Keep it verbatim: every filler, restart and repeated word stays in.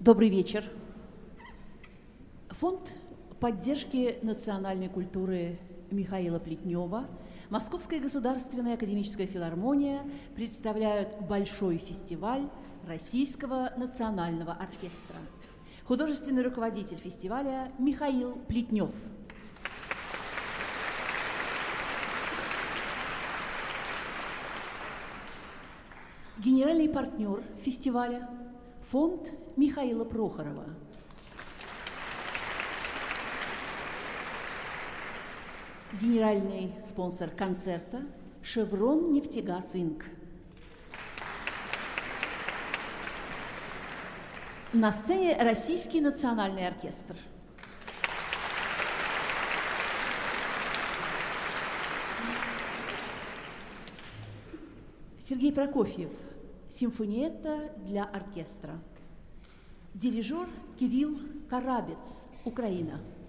Добрый вечер. Фонд поддержки национальной культуры Михаила Плетнева, Московская государственная академическая филармония представляют большой фестиваль Российского национального оркестра. Художественный руководитель фестиваля Михаил Плетнев. Генеральный партнер фестиваля – фонд Михаила Прохорова. Генеральный спонсор концерта – «Шеврон Нефтегаз Инк». На сцене Российский национальный оркестр. Сергей Прокофьев. Симфониетта для оркестра. Дирижер Кирилл Карабец, Украина.